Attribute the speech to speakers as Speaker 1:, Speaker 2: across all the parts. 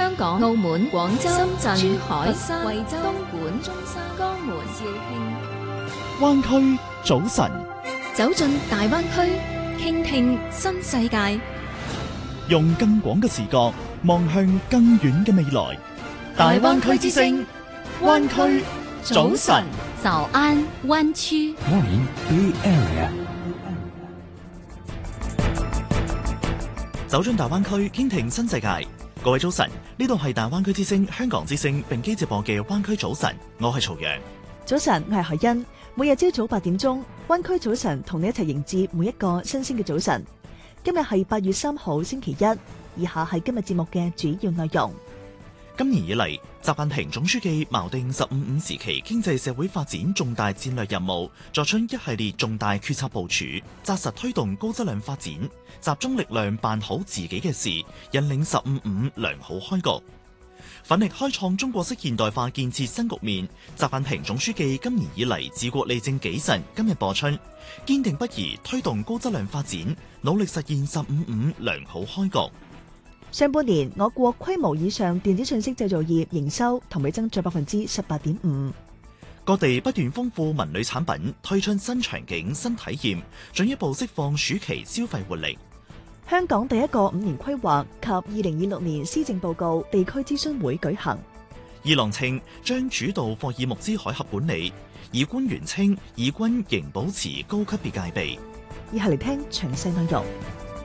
Speaker 1: 香港、澳門、廣州、深圳、珠海、
Speaker 2: 佛山、
Speaker 1: 惠州、東莞、中山、江門、肇慶。
Speaker 3: 灣區早晨，
Speaker 1: 走進大灣區，傾聽新世界，
Speaker 3: 用更廣嘅視角望向更遠嘅未來。大灣區之聲，灣區早晨。
Speaker 1: 早安灣區。
Speaker 4: Morning Bay Area。
Speaker 3: 走進大灣區，傾聽新世界。各位早晨，呢度係大灣區之聲香港之聲並機直播嘅灣區早晨，我係曹陽。
Speaker 5: 早晨，我係海欣。每日朝早8點鐘，灣區早晨同你一齊迎接每一個新鮮嘅早晨。今日係8月3號星期一，以下係今日節目嘅主要內容。
Speaker 3: 今年以嚟，習近平總書記錨定15/5時期經濟社會發展重大戰略任務，作出一系列重大決策部署，紮實推動高質量發展，集中力量辦好自己嘅事，引領15/5良好開局，奮力開創中國式現代化建設新局面。習近平總書記今年以嚟治國理政紀實今日播出，堅定不移推動高質量發展，努力實現15/5良好開局。
Speaker 5: 上半年，我國規模以上電子信息製造業營收同比增長18.5%。
Speaker 3: 各地不斷豐富文旅產品，推出新場景、新體驗，進一步釋放暑期消費活力。
Speaker 5: 香港第一個5年規劃及2026年施政報告地區諮詢會舉行。
Speaker 3: 二郎稱將主導霍爾木茲海峽管理，以官員稱以軍仍保持高級別戒備。
Speaker 5: 以下嚟聽詳細內容。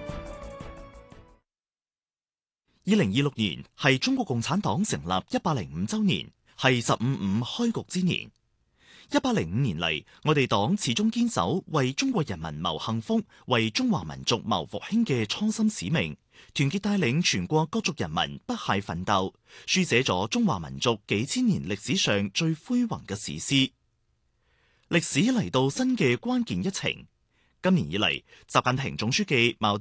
Speaker 3: 2026年係中國共產黨成立105週年，係15/5開局之年。105年嚟，我哋黨始終堅守為中國人民謀幸福、為中華民族謀復興嘅初心使命，團結帶領全國各族人民不懈奮鬥，書寫咗中華民族幾千年歷史上最輝煌嘅史詩。歷史嚟到新嘅關鍵一程，今年以嚟，習近平總書記錨